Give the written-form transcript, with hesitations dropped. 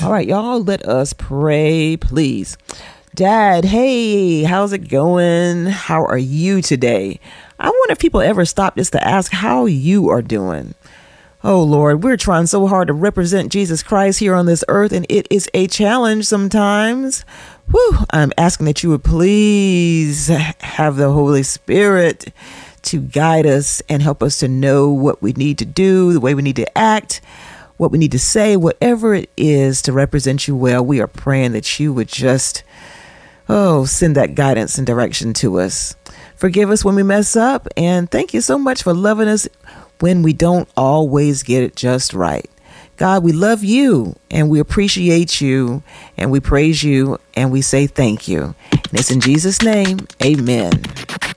All right, y'all, let us pray, please. Dad, hey, how's it going? How are you today? I wonder if people ever stop just to ask how you are doing. Oh, Lord, we're trying so hard to represent Jesus Christ here on this earth, and it is a challenge sometimes. Whew, I'm asking that you would please have the Holy Spirit to guide us and help us to know what we need to do, the way we need to act, what we need to say, whatever it is to represent you well. We are praying that you would just, send that guidance and direction to us. Forgive us when we mess up, and thank you so much for loving us when we don't always get it just right. God, we love you, and we appreciate you, and we praise you, and we say thank you. And it's in Jesus' name, amen.